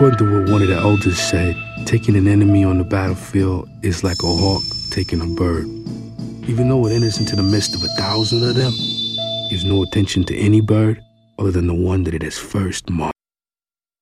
According to what one of the elders said, taking an enemy on the battlefield is like a hawk taking a bird. Even though it enters into the midst of 1,000 of them, gives no attention to any bird other than the one that it has first marked.